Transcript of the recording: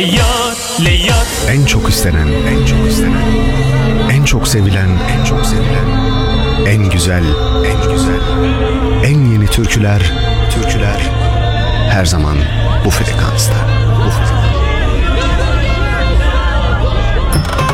Yar, le yar. En çok istenen, en çok istenen, en çok sevilen, en çok sevilen, en güzel, en güzel, en yeni türküler, türküler her zaman bu frekans.